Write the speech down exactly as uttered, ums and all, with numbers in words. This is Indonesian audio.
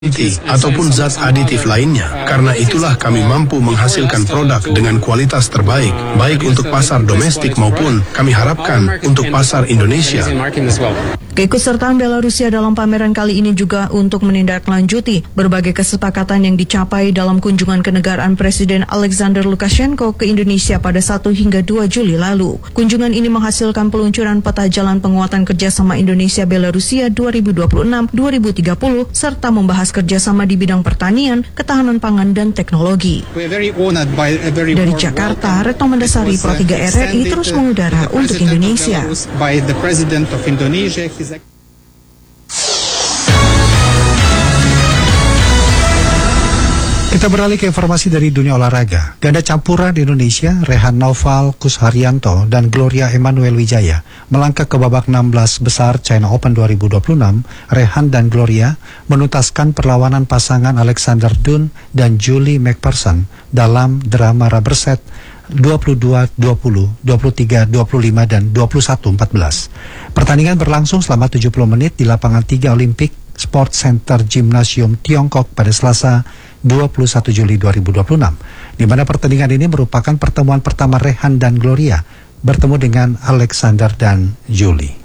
ataupun zat aditif lainnya. Karena itulah kami mampu menghasilkan produk dengan kualitas terbaik, baik untuk pasar domestik maupun kami harapkan untuk pasar Indonesia. Keikutsertaan Belarusia dalam pameran kali ini juga untuk menindaklanjuti berbagai kesepakatan yang dicapai dalam kunjungan kenegaraan Presiden Alexander Lukashenko ke Indonesia pada satu hingga dua Juli lalu. Kunjungan ini menghasilkan peluncuran peta jalan penguatan kerjasama Indonesia-Belarusia dua ribu dua puluh enam sampai dua ribu tiga puluh serta membahas kerjasama di bidang pertanian, ketahanan pangan, dan teknologi. Dari Jakarta, Retno Mendasari, Pro tiga R I terus mengudara untuk Indonesia. Kita beralih ke informasi dari dunia olahraga. Ganda campuran Indonesia, Rehan Naufal Kusharyanto dan Gloria Emmanuel Wijaya melangkah ke babak enam belas besar China Open dua ribu dua puluh enam. Rehan dan Gloria menuntaskan perlawanan pasangan Alexander Dun dan Julie McPherson dalam drama rubber set dua puluh dua dua puluh, dua puluh tiga dua puluh lima, dan dua puluh satu empat belas. Pertandingan berlangsung selama tujuh puluh menit di lapangan tiga Olympic Sport Center Gymnasium Tiongkok pada Selasa dua puluh satu Juli dua ribu dua puluh enam, di mana pertandingan ini merupakan pertemuan pertama Rehan dan Gloria bertemu dengan Alexander dan Julie.